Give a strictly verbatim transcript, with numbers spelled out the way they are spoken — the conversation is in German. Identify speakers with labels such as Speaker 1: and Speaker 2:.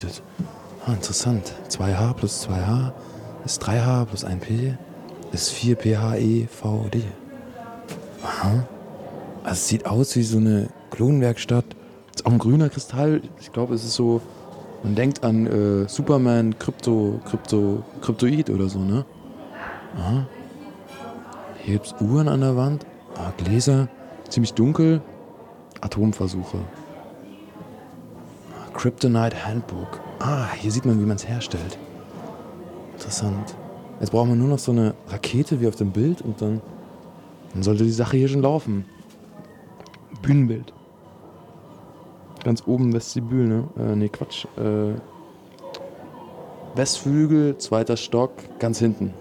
Speaker 1: Ah, interessant. zwei H plus zwei H ist drei H plus ein P ist vier P H E V D. Aha. Also es sieht aus wie so eine Klonwerkstatt. Ist auch ein grüner Kristall. Ich glaube, es ist so, man denkt an äh, Superman Krypto, Krypto, Kryptoid oder so, ne? Aha. Hier gibt's Uhren an der Wand. Ah, Gläser. Ziemlich dunkel. Atomversuche. Ah, Kryptonite Handbook. Ah, hier sieht man, wie man es herstellt. Interessant. Jetzt brauchen wir nur noch so eine Rakete wie auf dem Bild und dann, dann sollte die Sache hier schon laufen. Bühnenbild. Ganz oben Vestibül, ne? Äh, nee, Quatsch. Äh, Westflügel, zweiter Stock, ganz hinten.